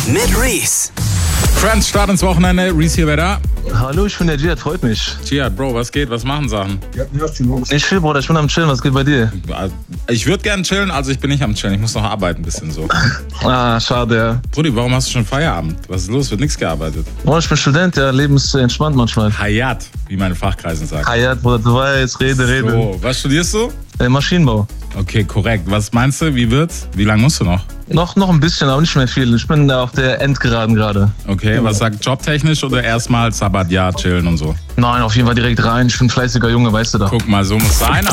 mit Reese. Friends, Start ins Wochenende. Reese hier, wer da? Hallo, ich bin der Jihad, freut mich. Jihad, Bro, was geht? Was machen Sachen? Nicht viel, Bruder, ich bin am Chillen, was geht bei dir? Ich würde gern chillen, also ich bin nicht am Chillen. Ich muss noch arbeiten ein bisschen so. Ah, schade, ja. Brudi, warum hast du schon Feierabend? Was ist los? Wird nichts gearbeitet. Bruder, ich bin Student, ja, Leben ist entspannt manchmal. Hayat, wie meine Fachkreisen sagen. Hayat, Bruder, du weißt, Rede. So, was studierst du? Maschinenbau. Okay, korrekt. Was meinst du, wie wird's? Wie lange musst du noch? Noch ein bisschen, aber nicht mehr viel. Ich bin da auf der Endgeraden gerade. Okay, was sagt jobtechnisch oder erstmal Sabbatjahr chillen und so? Nein, auf jeden Fall direkt rein. Ich bin ein fleißiger Junge, weißt du doch. Guck mal, so muss es sein.